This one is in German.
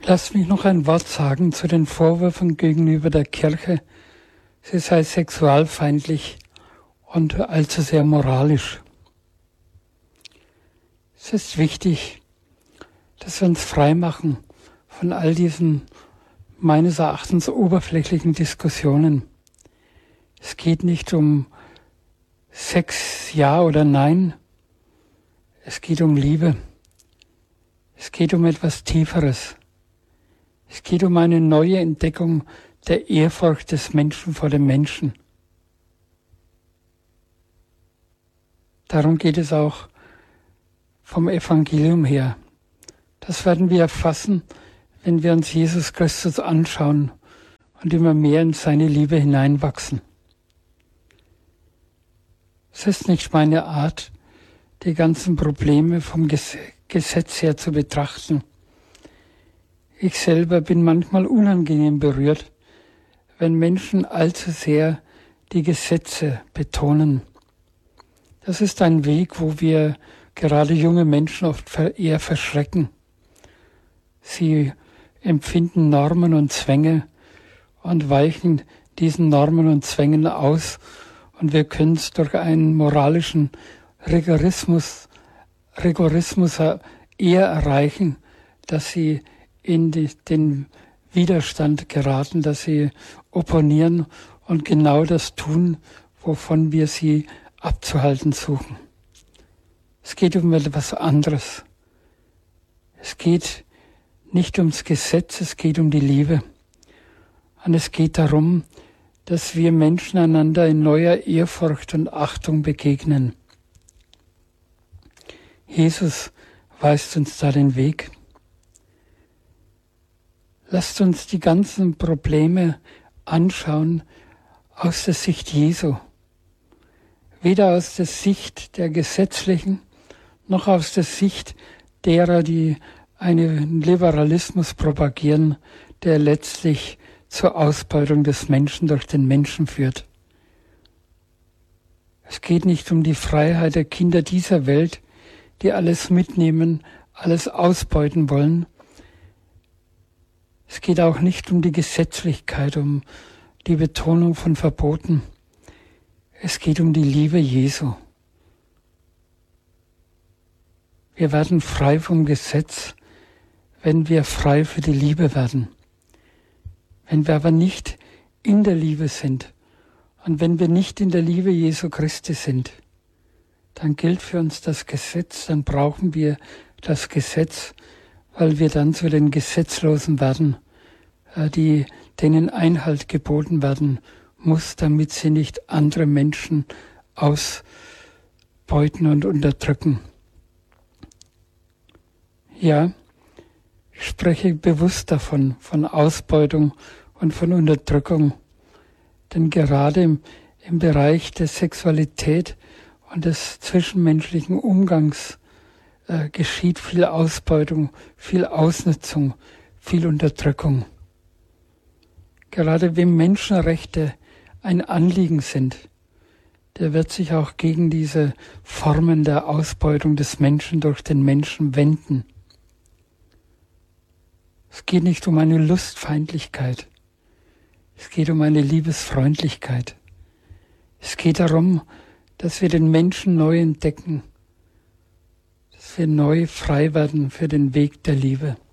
Lass mich noch ein Wort sagen zu den Vorwürfen gegenüber der Kirche, sie sei sexualfeindlich und allzu sehr moralisch. Es ist wichtig, dass wir uns freimachen von all diesen meines Erachtens oberflächlichen Diskussionen. Es geht nicht um Sex, ja oder nein. Es geht um Liebe. Es geht um etwas Tieferes. Es geht um eine neue Entdeckung der Ehrfurcht des Menschen vor dem Menschen. Darum geht es auch vom Evangelium her. Das werden wir erfassen, wenn wir uns Jesus Christus anschauen und immer mehr in seine Liebe hineinwachsen. Es ist nicht meine Art, die ganzen Probleme vom Gesetz her zu betrachten. Ich selber bin manchmal unangenehm berührt, wenn Menschen allzu sehr die Gesetze betonen. Das ist ein Weg, wo wir gerade junge Menschen oft eher verschrecken. Sie empfinden Normen und Zwänge und weichen diesen Normen und Zwängen aus, und wir können es durch einen moralischen Rigorismus eher erreichen, dass sie in den Widerstand geraten, dass sie opponieren und genau das tun, wovon wir sie abzuhalten suchen. Es geht um etwas anderes. Es geht nicht ums Gesetz, es geht um die Liebe. Und es geht darum, dass wir Menschen einander in neuer Ehrfurcht und Achtung begegnen. Jesus weist uns da den Weg. Lasst uns die ganzen Probleme anschauen aus der Sicht Jesu. Weder aus der Sicht der Gesetzlichen, noch aus der Sicht derer, die einen Liberalismus propagieren, der letztlich zur Ausbeutung des Menschen durch den Menschen führt. Es geht nicht um die Freiheit der Kinder dieser Welt, die alles mitnehmen, alles ausbeuten wollen. Es geht auch nicht um die Gesetzlichkeit, um die Betonung von Verboten. Es geht um die Liebe Jesu. Wir werden frei vom Gesetz, wenn wir frei für die Liebe werden. Wenn wir aber nicht in der Liebe sind und wenn wir nicht in der Liebe Jesu Christi sind, dann gilt für uns das Gesetz, dann brauchen wir das Gesetz, weil wir dann zu den Gesetzlosen werden, denen Einhalt geboten werden muss, damit sie nicht andere Menschen ausbeuten und unterdrücken. Ja, ich spreche bewusst davon, von Ausbeutung und von Unterdrückung. Denn gerade im Bereich der Sexualität und des zwischenmenschlichen Umgangs geschieht viel Ausbeutung, viel Ausnutzung, viel Unterdrückung. Gerade wem Menschenrechte ein Anliegen sind, der wird sich auch gegen diese Formen der Ausbeutung des Menschen durch den Menschen wenden. Es geht nicht um eine Lustfeindlichkeit. Es geht um eine Liebesfreundlichkeit. Es geht darum, dass wir den Menschen neu entdecken, dass wir neu frei werden für den Weg der Liebe.